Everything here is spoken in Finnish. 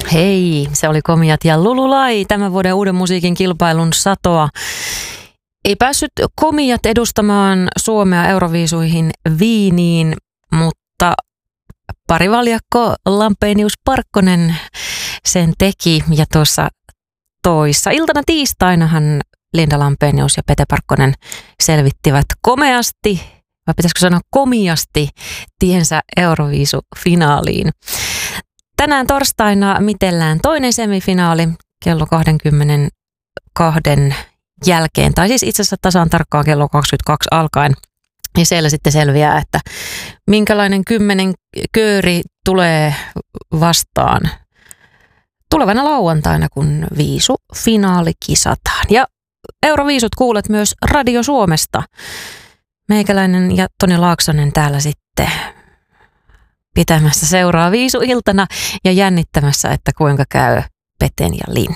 Hei, se oli Komiat ja Lululai, tämän vuoden uuden musiikin kilpailun satoa. Ei päässyt Komiat edustamaan Suomea Euroviisuihin Wieniin, mutta parivaljakko Lampenius Parkkonen sen teki. Ja tuossa toissa iltana tiistainahan Linda Lampenius ja Pete Parkkonen selvittivät komeasti, vai pitäisikö sanoa komiasti, tiensä Euroviisufinaaliin. Tänään torstaina mitellään toinen semifinaali kello 22 jälkeen, tai siis itse asiassa tasan tarkkaan kello 22 alkaen. Ja siellä sitten selviää, että minkälainen 10 kööri tulee vastaan tulevana lauantaina, kun viisufinaali kisataan. Ja Euroviisut kuulet myös Radio Suomesta. Meikäläinen ja Toni Laaksonen täällä sitten pitämässä seuraa viisuiltana ja jännittämässä, että kuinka käy Peten ja Lindan.